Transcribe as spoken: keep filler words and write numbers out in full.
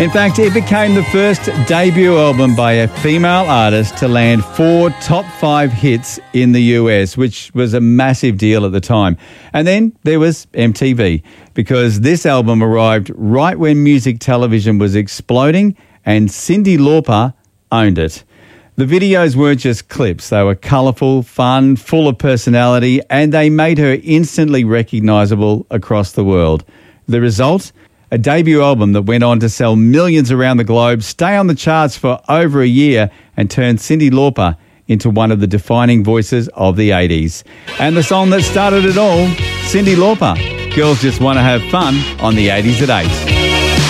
In fact, it became the first debut album by a female artist to land four top five hits in the U S, which was a massive deal at the time. And then there was M T V, because this album arrived right when music television was exploding and Cyndi Lauper owned it. The videos weren't just clips. They were colourful, fun, full of personality, and they made her instantly recognisable across the world. The result? A debut album that went on to sell millions around the globe, stay on the charts for over a year, and turn Cyndi Lauper into one of the defining voices of the eighties. And the song that started it all, Cyndi Lauper, Girls Just Want to Have Fun on the eighties at eight.